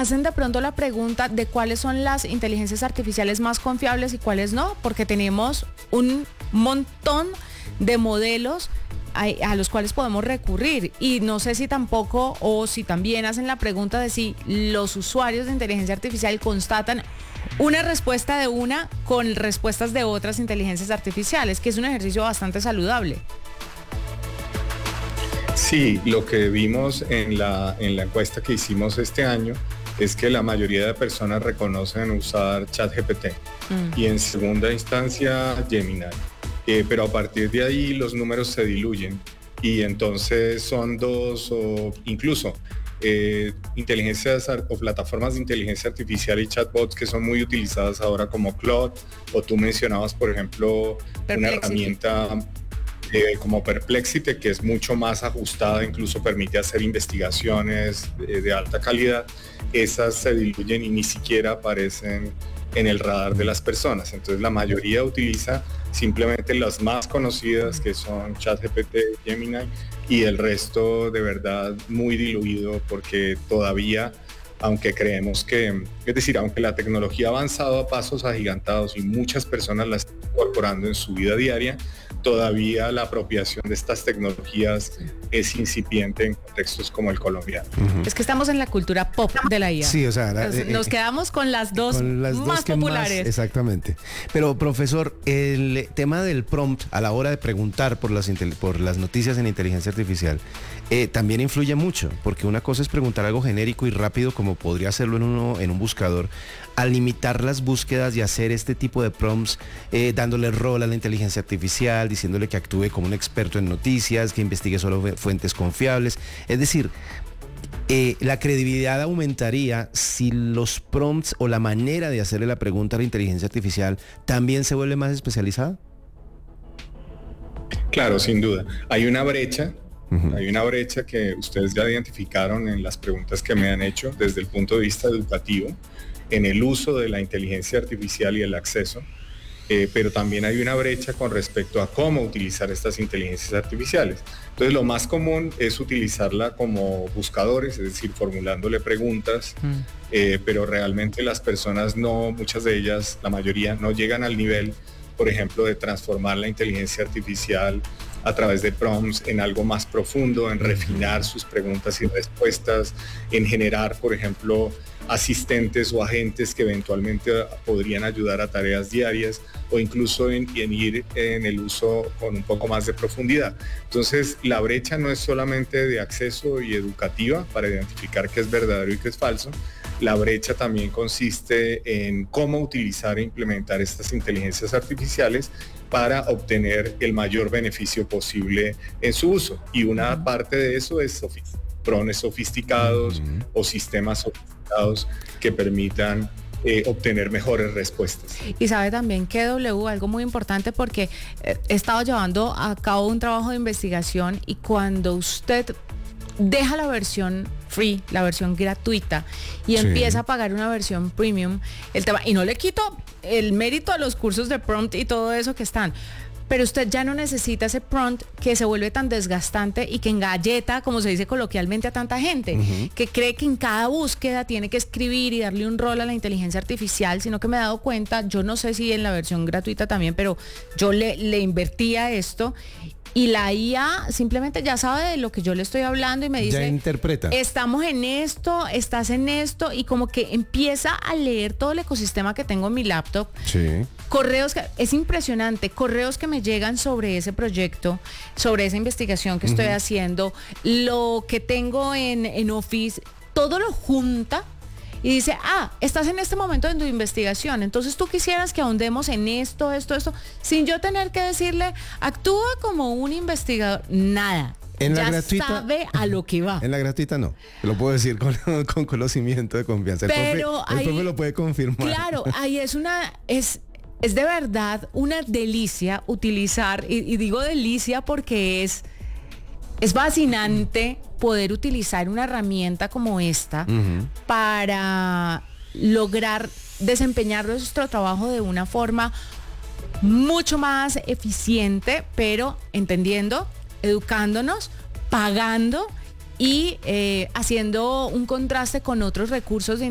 hacen de pronto la pregunta de cuáles son las inteligencias artificiales más confiables y cuáles no, porque tenemos un montón de modelos a los cuales podemos recurrir, y no sé si tampoco o si también hacen la pregunta de si los usuarios de inteligencia artificial constatan una respuesta de una con respuestas de otras inteligencias artificiales, que es un ejercicio bastante saludable. Sí, lo que vimos en la encuesta que hicimos este año es que la mayoría de personas reconocen usar ChatGPT y en segunda instancia Gemini. Pero a partir de ahí los números se diluyen y entonces son dos o incluso inteligencias o plataformas de inteligencia artificial y chatbots que son muy utilizadas ahora como Claude, o tú mencionabas por ejemplo una herramienta como Perplexity, que es mucho más ajustada, incluso permite hacer investigaciones de alta calidad. Esas se diluyen y ni siquiera aparecen en el radar de las personas. Entonces la mayoría utiliza simplemente las más conocidas, que son ChatGPT, Gemini, y el resto de verdad muy diluido, porque todavía, aunque creemos que, es decir, aunque la tecnología ha avanzado a pasos agigantados y muchas personas la están incorporando en su vida diaria, todavía la apropiación de estas tecnologías es incipiente en contextos como el colombiano. Es que estamos en la cultura pop de la IA. Sí, o sea, nos quedamos con las dos más populares. Exactamente. Pero, profesor, el tema del prompt a la hora de preguntar por las noticias en inteligencia artificial también influye mucho, porque una cosa es preguntar algo genérico y rápido, como podría hacerlo en un buscador, al limitar las búsquedas y hacer este tipo de prompts, dándole rol a la inteligencia artificial, diciéndole que actúe como un experto en noticias, que investigue solo fuentes confiables. Es decir, la credibilidad aumentaría si los prompts o la manera de hacerle la pregunta a la inteligencia artificial también se vuelve más especializada. Claro, sin duda. Hay una brecha. Hay una brecha que ustedes ya identificaron en las preguntas que me han hecho desde el punto de vista educativo, en el uso de la inteligencia artificial y el acceso, pero también hay una brecha con respecto a cómo utilizar estas inteligencias artificiales. Entonces lo más común es utilizarla como buscadores, es decir, formulándole preguntas, pero realmente las personas no, muchas de ellas, la mayoría, no llegan al nivel, por ejemplo, de transformar la inteligencia artificial a través de prompts en algo más profundo, en refinar sus preguntas y respuestas, en generar, por ejemplo, asistentes o agentes que eventualmente podrían ayudar a tareas diarias, o incluso en ir en el uso con un poco más de profundidad. Entonces, la brecha no es solamente de acceso y educativa para identificar qué es verdadero y qué es falso. La brecha también consiste en cómo utilizar e implementar estas inteligencias artificiales para obtener el mayor beneficio posible en su uso. Y una parte de eso es drones sofisticados o sistemas sofisticados que permitan obtener mejores respuestas. Y sabe también que algo muy importante, porque he estado llevando a cabo un trabajo de investigación, y cuando usted deja la versión free, la versión gratuita, y empieza a pagar una versión premium, el tema, y no le quito el mérito a los cursos de prompt y todo eso que están, pero usted ya no necesita ese prompt que se vuelve tan desgastante y que engalleta, como se dice coloquialmente, a tanta gente, que cree que en cada búsqueda tiene que escribir y darle un rol a la inteligencia artificial, sino que me he dado cuenta, yo no sé si en la versión gratuita también, pero yo le invertía esto, y la IA simplemente ya sabe de lo que yo le estoy hablando y me dice, ya interpreta. Estamos en esto, estás en esto, y como que empieza a leer todo el ecosistema que tengo en mi laptop. Sí. Correos, es impresionante, correos que me llegan sobre ese proyecto, sobre esa investigación que estoy haciendo, lo que tengo en Office, todo lo junta y dice, estás en este momento en tu investigación, entonces tú quisieras que ahondemos en esto, sin yo tener que decirle, actúa como un investigador, nada. En la ya gratuita, sabe a lo que va. En la gratuita no, lo puedo decir con conocimiento de confianza. Pero el profe lo puede confirmar. Claro, ahí es de verdad una delicia utilizar, y digo delicia porque es fascinante poder utilizar una herramienta como esta para lograr desempeñar nuestro trabajo de una forma mucho más eficiente, pero entendiendo, educándonos, pagando y haciendo un contraste con otros recursos de